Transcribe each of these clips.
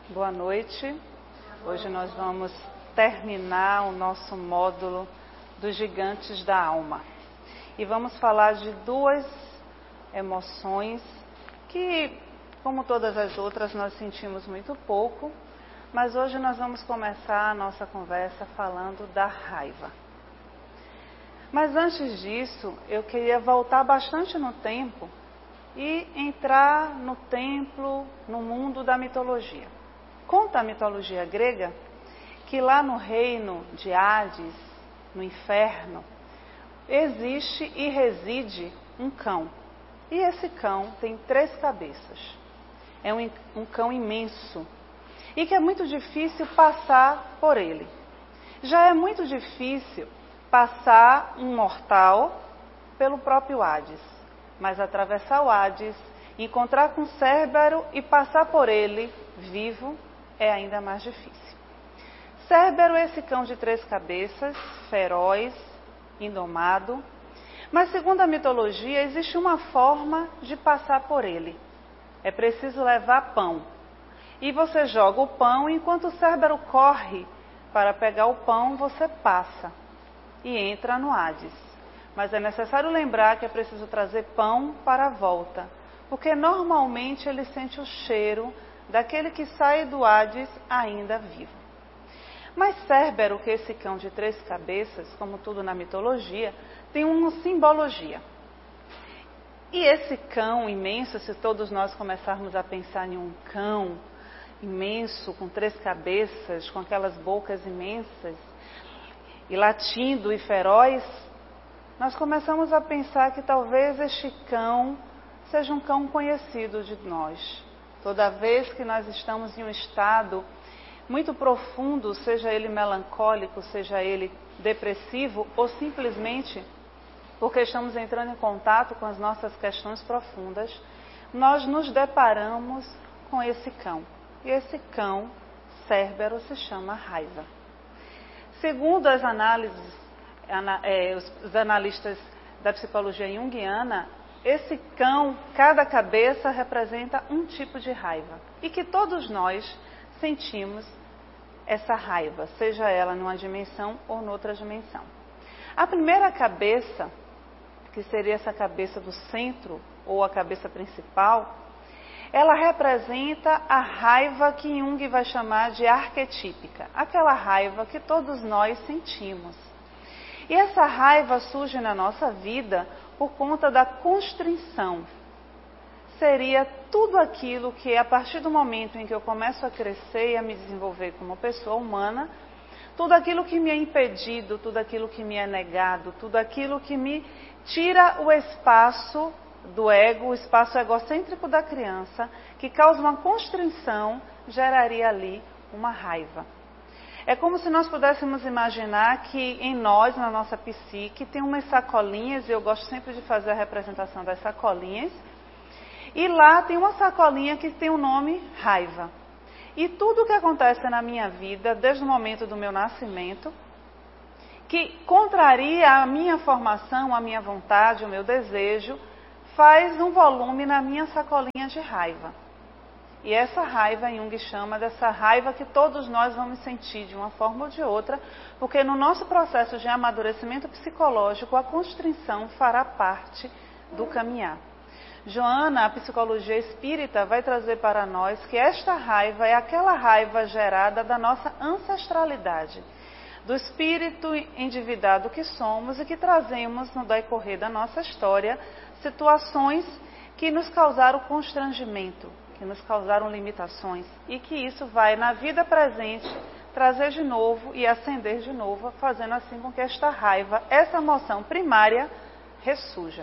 Boa noite. Hoje nós vamos terminar o nosso módulo dos gigantes da alma. E vamos falar de duas emoções que, como todas as outras, nós sentimos muito pouco, mas hoje nós vamos começar a nossa conversa falando da raiva. Mas antes disso, eu queria voltar bastante no tempo e entrar no templo, no mundo da mitologia. Conta a mitologia grega que lá no reino de Hades, no inferno, existe e reside um cão. E esse cão tem 3 cabeças. É um cão imenso e que é muito difícil passar por ele. Já é muito difícil passar um mortal pelo próprio Hades, mas atravessar o Hades, encontrar com Cérbero e passar por ele vivo é ainda mais difícil. Cérbero é esse cão de 3 cabeças, feroz, indomado, mas segundo a mitologia existe uma forma de passar por ele. É preciso levar pão. E você joga o pão e enquanto o Cérbero corre para pegar o pão, você passa e entra no Hades. Mas é necessário lembrar que é preciso trazer pão para a volta, porque normalmente ele sente o cheiro daquele que sai do Hades ainda vivo. Mas Cérbero, que é esse cão de 3 cabeças, como tudo na mitologia, tem uma simbologia. E esse cão imenso, se todos nós começarmos a pensar em um cão imenso, com 3 cabeças, com aquelas bocas imensas, e latindo e feroz, nós começamos a pensar que talvez este cão seja um cão conhecido de nós. Toda vez que nós estamos em um estado muito profundo, seja ele melancólico, seja ele depressivo, ou simplesmente porque estamos entrando em contato com as nossas questões profundas, nós nos deparamos com esse cão. E esse cão, Cérbero, se chama raiva. Segundo as análises, os analistas da psicologia junguiana, esse cão, cada cabeça representa um tipo de raiva. E que todos nós sentimos essa raiva, seja ela numa dimensão ou noutra dimensão. A primeira cabeça, que seria essa cabeça do centro, ou a cabeça principal, ela representa a raiva que Jung vai chamar de arquetípica, aquela raiva que todos nós sentimos. E essa raiva surge na nossa vida por conta da constrição. Seria tudo aquilo que, a partir do momento em que eu começo a crescer e a me desenvolver como pessoa humana, tudo aquilo que me é impedido, tudo aquilo que me é negado, tudo aquilo que me tira o espaço do ego, o espaço egocêntrico da criança, que causa uma constrição, geraria ali uma raiva. É como se nós pudéssemos imaginar que em nós, na nossa psique, tem umas sacolinhas, e eu gosto sempre de fazer a representação das sacolinhas, e lá tem uma sacolinha que tem o nome raiva. E tudo o que acontece na minha vida, desde o momento do meu nascimento, que contraria a minha formação, a minha vontade, o meu desejo, faz um volume na minha sacolinha de raiva. E essa raiva, Jung chama dessa raiva que todos nós vamos sentir de uma forma ou de outra, porque no nosso processo de amadurecimento psicológico, a constrição fará parte do caminhar. Joana, a psicologia espírita, vai trazer para nós que esta raiva é aquela raiva gerada da nossa ancestralidade, do espírito endividado que somos e que trazemos no decorrer da nossa história situações que nos causaram constrangimento, que nos causaram limitações e que isso vai na vida presente trazer de novo e acender de novo, fazendo assim com que esta raiva, essa emoção primária, ressurja.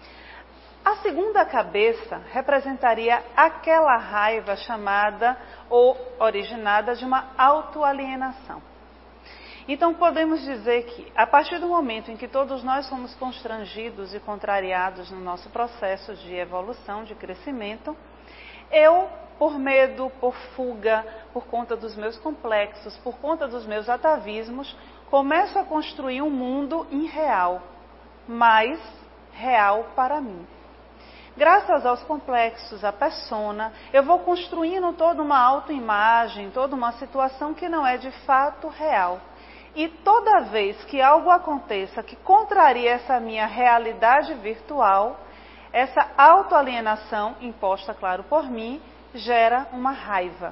A segunda cabeça representaria aquela raiva chamada ou originada de uma autoalienação. Então podemos dizer que, a partir do momento em que todos nós somos constrangidos e contrariados no nosso processo de evolução, de crescimento, eu, por medo, por fuga, por conta dos meus complexos, por conta dos meus atavismos, começo a construir um mundo irreal, mas real para mim. graças aos complexos, à persona, eu vou construindo toda uma autoimagem, toda uma situação que não é de fato real. E toda vez que algo aconteça que contraria essa minha realidade virtual, essa autoalienação, imposta, claro, por mim, gera uma raiva.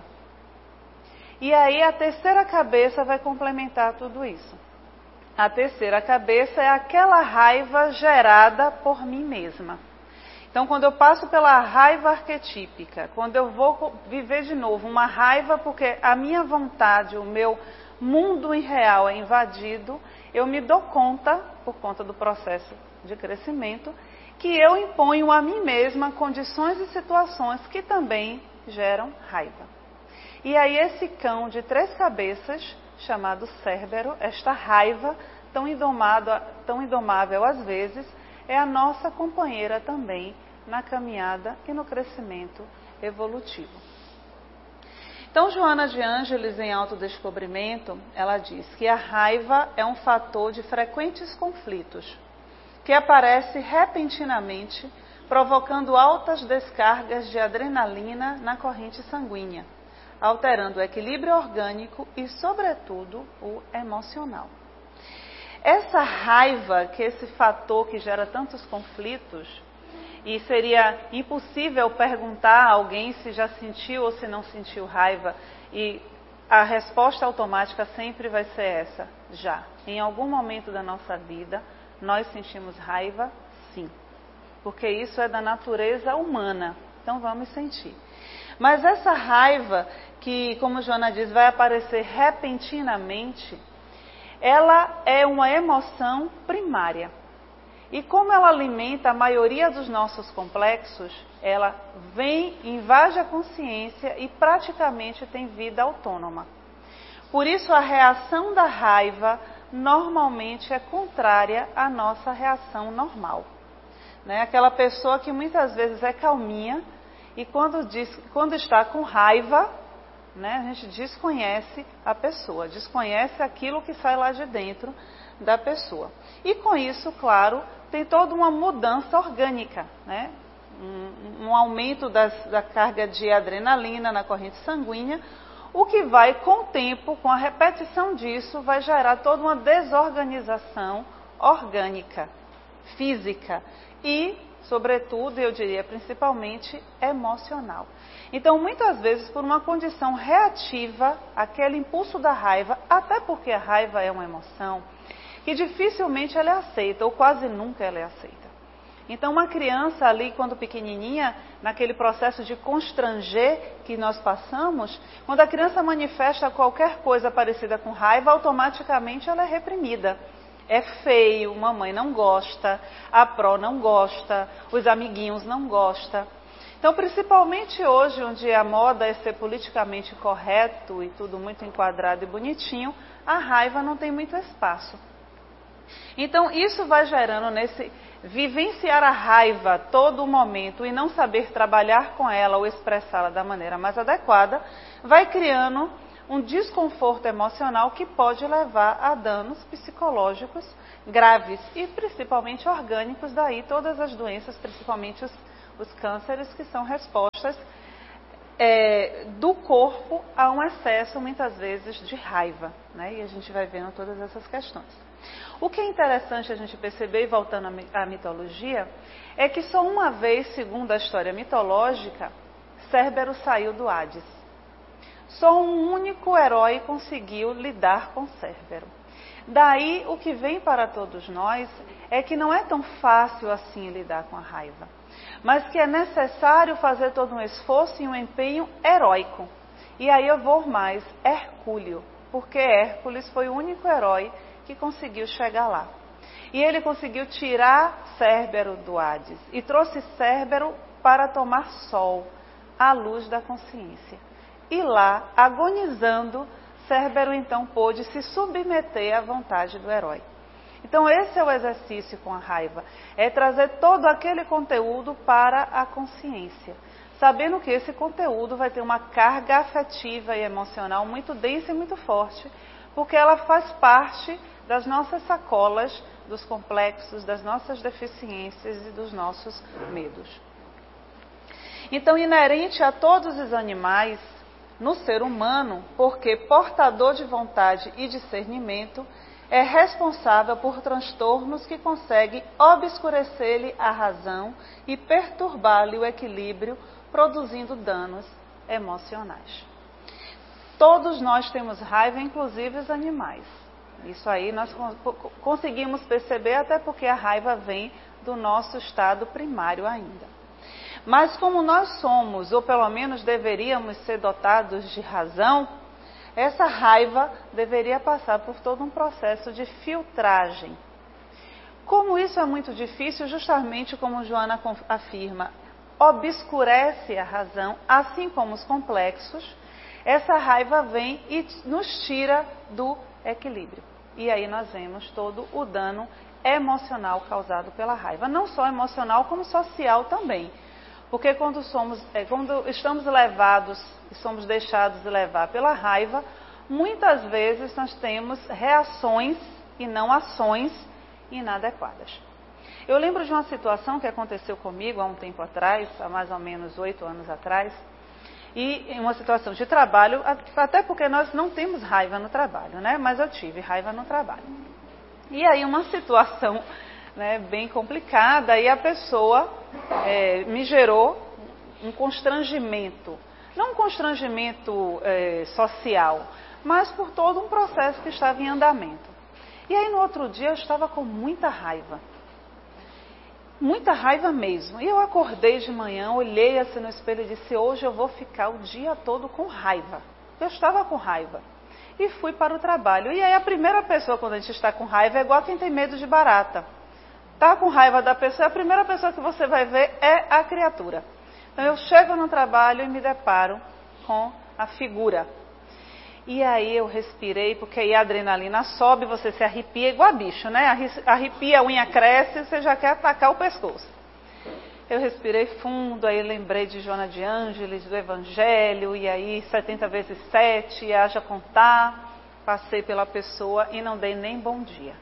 E aí a terceira cabeça vai complementar tudo isso. A terceira cabeça é aquela raiva gerada por mim mesma. Então, quando eu passo pela raiva arquetípica, quando eu vou viver de novo uma raiva porque a minha vontade, o meu mundo irreal é invadido, eu me dou conta, por conta do processo de crescimento, que eu imponho a mim mesma condições e situações que também geram raiva. E aí esse cão de 3 cabeças, chamado Cérbero, esta raiva tão indomável às vezes, é a nossa companheira também na caminhada e no crescimento evolutivo. Então, Joana de Ângeles, em Autodescobrimento, ela diz que a raiva é um fator de frequentes conflitos, que aparece repentinamente, provocando altas descargas de adrenalina na corrente sanguínea, alterando o equilíbrio orgânico e, sobretudo, o emocional. Essa raiva, que é esse fator que gera tantos conflitos, e seria impossível perguntar a alguém se já sentiu ou se não sentiu raiva, e a resposta automática sempre vai ser essa: já. Em algum momento da nossa vida, nós sentimos raiva, sim. Porque isso é da natureza humana, então vamos sentir. Mas essa raiva, que, como Joana diz, vai aparecer repentinamente, ela é uma emoção primária. E como ela alimenta a maioria dos nossos complexos, ela vem, invade a consciência e praticamente tem vida autônoma. Por isso a reação da raiva normalmente é contrária à nossa reação normal. Né? Aquela pessoa que muitas vezes é calminha e quando está com raiva, né, a gente desconhece a pessoa, desconhece aquilo que sai lá de dentro da pessoa. E com isso, claro, tem toda uma mudança orgânica, né? Um aumento da carga de adrenalina na corrente sanguínea, o que vai, com o tempo, com a repetição disso, vai gerar toda uma desorganização orgânica, física e, sobretudo, eu diria principalmente, emocional. Então, muitas vezes, por uma condição reativa, aquele impulso da raiva, até porque a raiva é uma emoção, que dificilmente ela é aceita, ou quase nunca ela é aceita. Então, uma criança ali, quando pequenininha, naquele processo de constranger que nós passamos, quando a criança manifesta qualquer coisa parecida com raiva, automaticamente ela é reprimida. É feio, mamãe não gosta, a pró não gosta, os amiguinhos não gostam. Então, principalmente hoje, onde a moda é ser politicamente correto e tudo muito enquadrado e bonitinho, a raiva não tem muito espaço. Então, isso vai gerando nesse vivenciar a raiva todo o momento e não saber trabalhar com ela ou expressá-la da maneira mais adequada, vai criando um desconforto emocional que pode levar a danos psicológicos graves e principalmente orgânicos, daí todas as doenças, principalmente os cânceres, que são respostas do corpo a um excesso, muitas vezes, de raiva, né? E a gente vai vendo todas essas questões. O que é interessante a gente perceber, e voltando à mitologia, é que só uma vez, segundo a história mitológica, Cérbero saiu do Hades. Só um único herói conseguiu lidar com Cérbero. Daí, o que vem para todos nós é que não é tão fácil assim lidar com a raiva, mas que é necessário fazer todo um esforço e um empenho heróico. E aí eu vou mais, Hercúleo, porque Hércules foi o único herói que conseguiu chegar lá. E ele conseguiu tirar Cérbero do Hades e trouxe Cérbero para tomar sol, à luz da consciência. E lá, agonizando, Cérbero então pôde se submeter à vontade do herói. Então esse é o exercício com a raiva, é trazer todo aquele conteúdo para a consciência, sabendo que esse conteúdo vai ter uma carga afetiva e emocional muito densa e muito forte, porque ela faz parte das nossas sacolas, dos complexos, das nossas deficiências e dos nossos medos. Então, inerente a todos os animais, no ser humano, porque portador de vontade e discernimento, é responsável por transtornos que conseguem obscurecer-lhe a razão e perturbar-lhe o equilíbrio, produzindo danos emocionais. Todos nós temos raiva, inclusive os animais. Isso aí nós conseguimos perceber, até porque a raiva vem do nosso estado primário ainda. Mas como nós somos, ou pelo menos deveríamos ser dotados de razão, essa raiva deveria passar por todo um processo de filtragem. Como isso é muito difícil, justamente como Joana afirma, obscurece a razão, assim como os complexos, essa raiva vem e nos tira do equilíbrio. E aí nós vemos todo o dano emocional causado pela raiva. Não só emocional, como social também. Porque quando estamos levados e somos deixados de levar pela raiva, muitas vezes nós temos reações e não ações inadequadas. Eu lembro de uma situação que aconteceu comigo há um tempo atrás, há mais ou menos 8 anos atrás, e em uma situação de trabalho, até porque nós não temos raiva no trabalho, né? Mas eu tive raiva no trabalho. E aí uma situação, né, bem complicada, e a pessoa me gerou um constrangimento. Não um constrangimento social, mas por todo um processo que estava em andamento. E aí no outro dia eu estava com muita raiva. Muita raiva mesmo. E eu acordei de manhã, olhei assim no espelho e disse, hoje eu vou ficar o dia todo com raiva. Eu estava com raiva. E fui para o trabalho. E aí a primeira pessoa, quando a gente está com raiva, é igual quem tem medo de barata. Está com raiva da pessoa, a primeira pessoa que você vai ver é a criatura. Então eu chego no trabalho e me deparo com a figura. E aí eu respirei, porque aí a adrenalina sobe, você se arrepia igual a bicho, né? Arrepia, a unha cresce, você já quer atacar o pescoço. Eu respirei fundo, aí lembrei de Joana de Ângeles, do Evangelho, e aí 70 vezes 7, haja contar. Passei pela pessoa e não dei nem bom dia.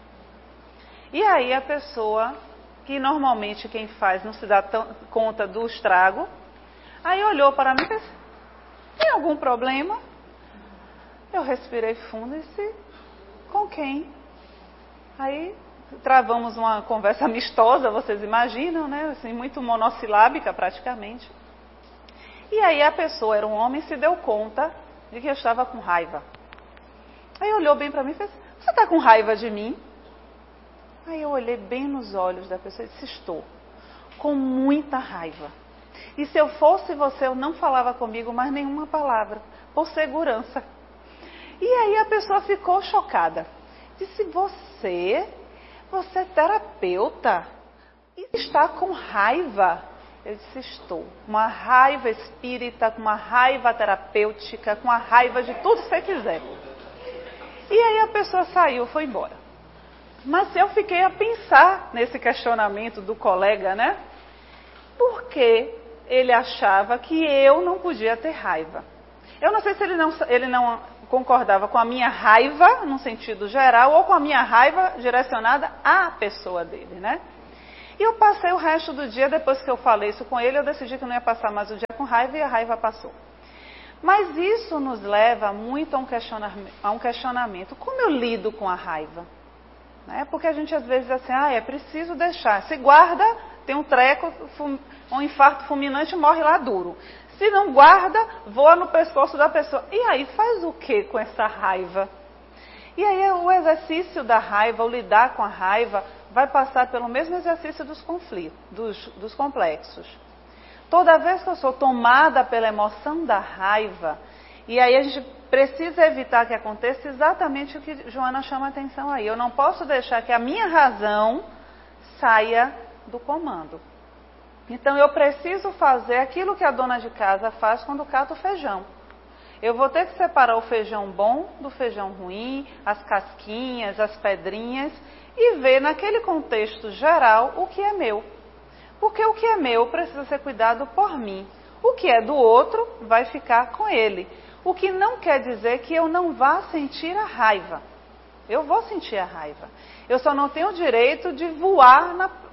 E aí a pessoa, que normalmente quem faz não se dá conta do estrago, aí olhou para mim e disse, tem algum problema? Eu respirei fundo e disse, com quem? Aí travamos uma conversa amistosa, vocês imaginam, né? Assim, muito monossilábica praticamente. E aí a pessoa, era um homem, se deu conta de que eu estava com raiva. Aí olhou bem para mim e fez, você está com raiva de mim? Aí eu olhei bem nos olhos da pessoa e disse, estou com muita raiva. E se eu fosse você, eu não falava comigo mais nenhuma palavra, por segurança. E aí a pessoa ficou chocada. Disse, você é terapeuta e está com raiva? Eu disse, estou. Uma raiva espírita, com uma raiva terapêutica, com a raiva de tudo que você quiser. E aí a pessoa saiu, foi embora. Mas eu fiquei a pensar nesse questionamento do colega, né? Por que ele achava que eu não podia ter raiva? Eu não sei se ele não concordava com a minha raiva, no sentido geral, ou com a minha raiva direcionada à pessoa dele, né? E eu passei o resto do dia, depois que eu falei isso com ele, eu decidi que não ia passar mais o dia com raiva, e a raiva passou. Mas isso nos leva muito a um questionamento. Como eu lido com a raiva? Né? Porque a gente às vezes diz assim, é preciso deixar. Se guarda, tem um treco, um infarto fulminante, morre lá duro. Se não guarda, voa no pescoço da pessoa. E aí, faz o que com essa raiva? E aí, o exercício da raiva, o lidar com a raiva, vai passar pelo mesmo exercício dos conflitos, dos complexos. Toda vez que eu sou tomada pela emoção da raiva, e aí a gente precisa evitar que aconteça exatamente o que Joana chama a atenção aí. Eu não posso deixar que a minha razão saia do comando. Então eu preciso fazer aquilo que a dona de casa faz quando cata o feijão. Eu vou ter que separar o feijão bom do feijão ruim, as casquinhas, as pedrinhas, e ver naquele contexto geral o que é meu. Porque o que é meu precisa ser cuidado por mim. O que é do outro vai ficar com ele. O que não quer dizer que eu não vá sentir a raiva. Eu vou sentir a raiva. Eu só não tenho o direito de voar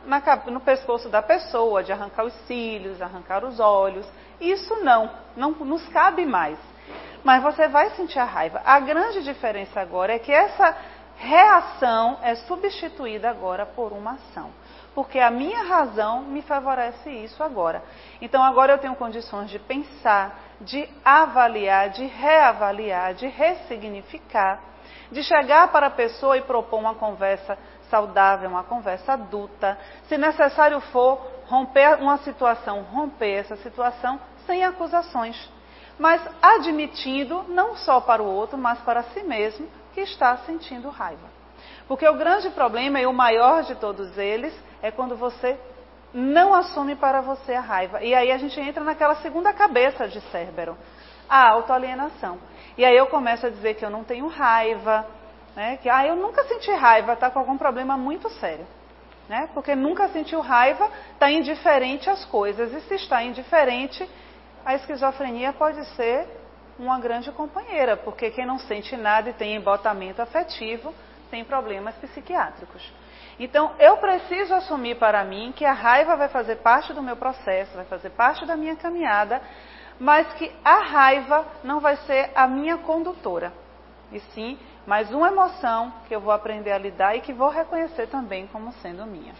no pescoço da pessoa, de arrancar os cílios, arrancar os olhos. Isso não nos cabe mais. Mas você vai sentir a raiva. A grande diferença agora é que essa reação é substituída agora por uma ação. Porque a minha razão me favorece isso agora. Então agora eu tenho condições de pensar, de avaliar, de reavaliar, de ressignificar, de chegar para a pessoa e propor uma conversa saudável, uma conversa adulta. Se necessário for, romper essa situação sem acusações. Mas admitindo, não só para o outro, mas para si mesmo, que está sentindo raiva. Porque o grande problema, e o maior de todos eles, é quando você não assume para você a raiva. E aí a gente entra naquela segunda cabeça de Cérbero, a autoalienação. E aí eu começo a dizer que eu não tenho raiva, né? Que eu nunca senti raiva, está com algum problema muito sério. Né? Porque nunca sentiu raiva, está indiferente às coisas. E se está indiferente, a esquizofrenia pode ser uma grande companheira, porque quem não sente nada e tem embotamento afetivo, tem problemas psiquiátricos. Então, eu preciso assumir para mim que a raiva vai fazer parte do meu processo, vai fazer parte da minha caminhada, mas que a raiva não vai ser a minha condutora. E sim, mais uma emoção que eu vou aprender a lidar e que vou reconhecer também como sendo minha.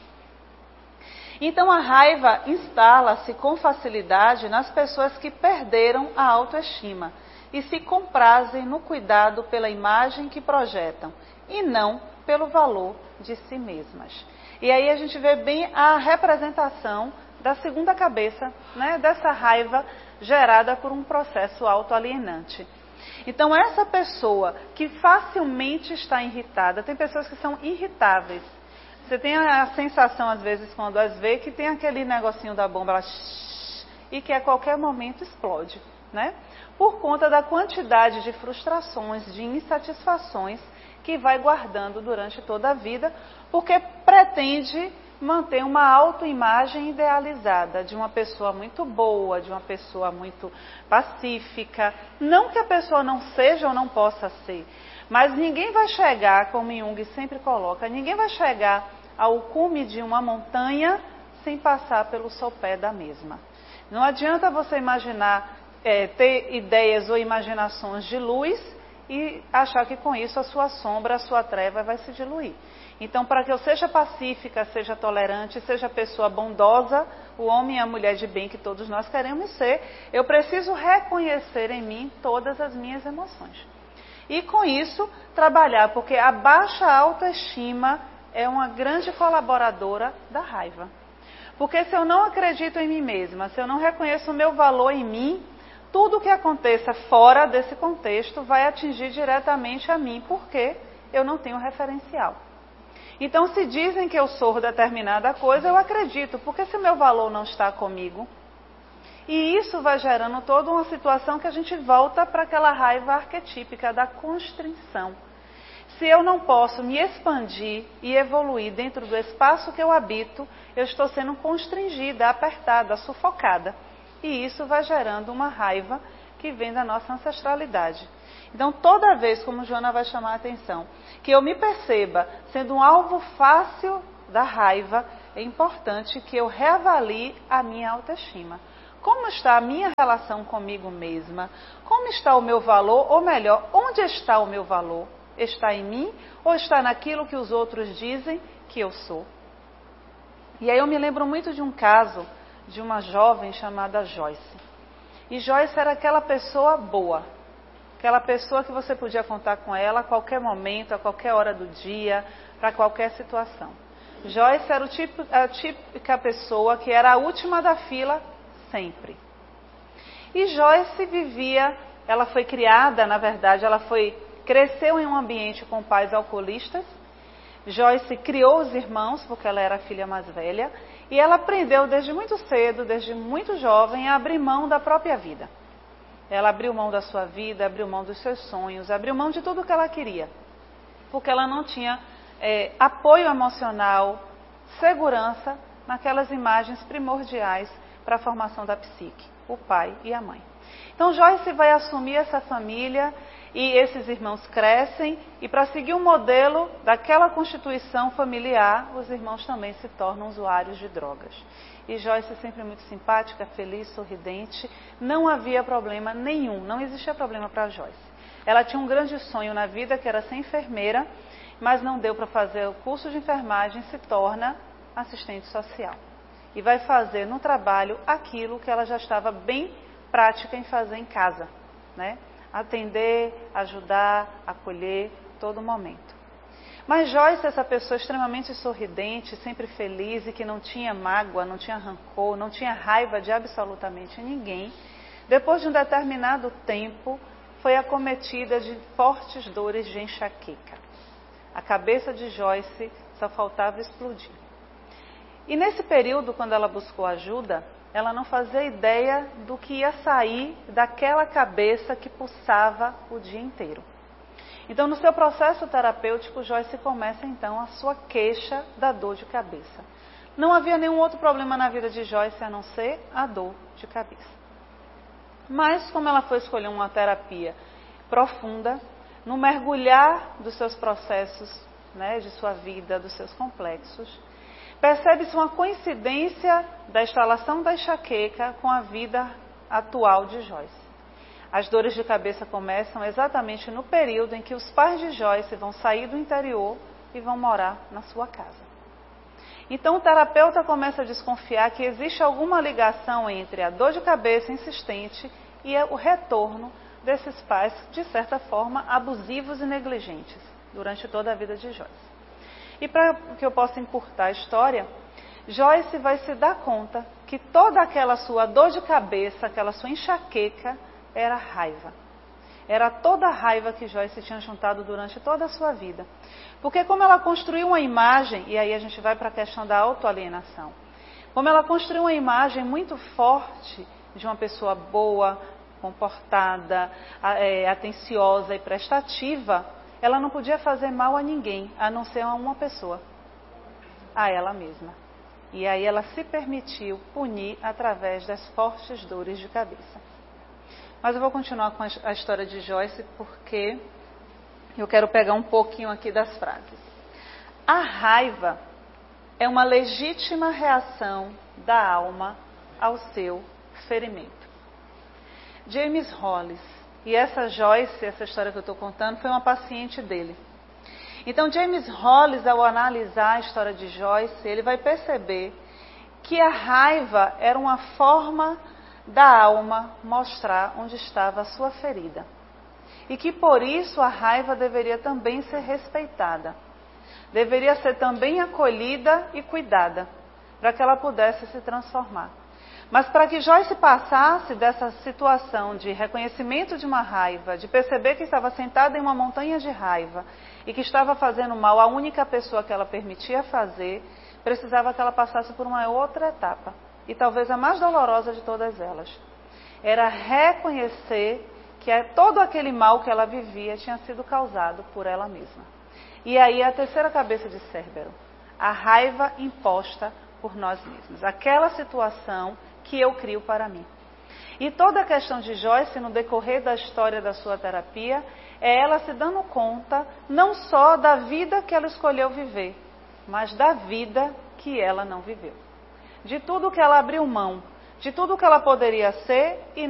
Então, a raiva instala-se com facilidade nas pessoas que perderam a autoestima e se comprazem no cuidado pela imagem que projetam e não pelo valor de si mesmas. E aí a gente vê bem a representação da segunda cabeça, né, dessa raiva gerada por um processo autoalienante. Então, essa pessoa que facilmente está irritada, tem pessoas que são irritáveis. Você tem a sensação, às vezes, quando as vê, que tem aquele negocinho da bomba, ela e que a qualquer momento explode, né? Por conta da quantidade de frustrações, de insatisfações que vai guardando durante toda a vida, porque pretende manter uma autoimagem idealizada de uma pessoa muito boa, de uma pessoa muito pacífica. Não que a pessoa não seja ou não possa ser, mas ninguém vai chegar, como Jung sempre coloca, ninguém vai chegar ao cume de uma montanha sem passar pelo sopé da mesma. Não adianta você imaginar, ter ideias ou imaginações de luz e achar que com isso a sua sombra, a sua treva vai se diluir. Então, para que eu seja pacífica, seja tolerante, seja pessoa bondosa, o homem e a mulher de bem que todos nós queremos ser, eu preciso reconhecer em mim todas as minhas emoções. E com isso, trabalhar, porque a baixa autoestima é uma grande colaboradora da raiva. Porque se eu não acredito em mim mesma, se eu não reconheço o meu valor em mim, tudo que aconteça fora desse contexto vai atingir diretamente a mim, porque eu não tenho referencial. Então, se dizem que eu sou determinada coisa, eu acredito, porque se o meu valor não está comigo, e isso vai gerando toda uma situação que a gente volta para aquela raiva arquetípica da constrição. Se eu não posso me expandir e evoluir dentro do espaço que eu habito, eu estou sendo constringida, apertada, sufocada. E isso vai gerando uma raiva que vem da nossa ancestralidade. Então, toda vez, como Joana vai chamar a atenção, que eu me perceba sendo um alvo fácil da raiva, é importante que eu reavalie a minha autoestima. Como está a minha relação comigo mesma? Como está o meu valor? Ou melhor, onde está o meu valor? Está em mim ou está naquilo que os outros dizem que eu sou? E aí eu me lembro muito de um caso de uma jovem chamada Joyce. E Joyce era aquela pessoa boa, aquela pessoa que você podia contar com ela a qualquer momento, a qualquer hora do dia, para qualquer situação. Joyce era a típica pessoa que era a última da fila sempre. E Joyce vivia, ela foi criada, na verdade, cresceu em um ambiente com pais alcoolistas. Joyce criou os irmãos, porque ela era a filha mais velha, e ela aprendeu desde muito cedo, desde muito jovem, a abrir mão da própria vida. Ela abriu mão da sua vida, abriu mão dos seus sonhos, abriu mão de tudo o que ela queria, porque ela não tinha apoio emocional, segurança naquelas imagens primordiais para a formação da psique, o pai e a mãe. Então Joyce vai assumir essa família e esses irmãos crescem, e para seguir o modelo daquela constituição familiar, os irmãos também se tornam usuários de drogas. E Joyce sempre muito simpática, feliz, sorridente, não havia problema nenhum, não existia problema para Joyce. Ela tinha um grande sonho na vida, que era ser enfermeira, mas não deu para fazer o curso de enfermagem, se torna assistente social. E vai fazer no trabalho aquilo que ela já estava bem prática em fazer em casa, né? Atender, ajudar, acolher, todo momento. Mas Joyce, essa pessoa extremamente sorridente, sempre feliz e que não tinha mágoa, não tinha rancor, não tinha raiva de absolutamente ninguém, depois de um determinado tempo, foi acometida de fortes dores de enxaqueca. A cabeça de Joyce só faltava explodir. E nesse período, quando ela buscou ajuda, ela não fazia ideia do que ia sair daquela cabeça que pulsava o dia inteiro. Então, no seu processo terapêutico, Joyce começa então a sua queixa da dor de cabeça. Não havia nenhum outro problema na vida de Joyce a não ser a dor de cabeça. Mas, como ela foi escolher uma terapia profunda, no mergulhar dos seus processos, né, de sua vida, dos seus complexos, percebe-se uma coincidência da instalação da enxaqueca com a vida atual de Joyce. As dores de cabeça começam exatamente no período em que os pais de Joyce vão sair do interior e vão morar na sua casa. Então o terapeuta começa a desconfiar que existe alguma ligação entre a dor de cabeça insistente e o retorno desses pais, de certa forma, abusivos e negligentes durante toda a vida de Joyce. E para que eu possa encurtar a história, Joyce vai se dar conta que toda aquela sua dor de cabeça, aquela sua enxaqueca, era raiva. Era toda a raiva que Joyce tinha juntado durante toda a sua vida. Porque como ela construiu uma imagem, e aí a gente vai para a questão da autoalienação, como ela construiu uma imagem muito forte de uma pessoa boa, comportada, atenciosa e prestativa, ela não podia fazer mal a ninguém, a não ser a uma pessoa, a ela mesma. E aí ela se permitiu punir através das fortes dores de cabeça. Mas eu vou continuar com a história de Joyce, porque eu quero pegar um pouquinho aqui das frases. A raiva é uma legítima reação da alma ao seu ferimento. James Hollis. E essa Joyce, essa história que eu estou contando, foi uma paciente dele. Então, James Hollis, ao analisar a história de Joyce, ele vai perceber que a raiva era uma forma da alma mostrar onde estava a sua ferida. E que, por isso, a raiva deveria também ser respeitada. Deveria ser também acolhida e cuidada, para que ela pudesse se transformar. Mas para que Joyce passasse dessa situação de reconhecimento de uma raiva, de perceber que estava sentada em uma montanha de raiva e que estava fazendo mal à única pessoa que ela permitia fazer, precisava que ela passasse por uma outra etapa, e talvez a mais dolorosa de todas elas. Era reconhecer que todo aquele mal que ela vivia tinha sido causado por ela mesma. E aí a terceira cabeça de Cérbero, a raiva imposta por nós mesmos. Aquela situação que eu crio para mim. E toda a questão de Joyce, no decorrer da história da sua terapia, é ela se dando conta não só da vida que ela escolheu viver, mas da vida que ela não viveu. De tudo que ela abriu mão, de tudo que ela poderia ser e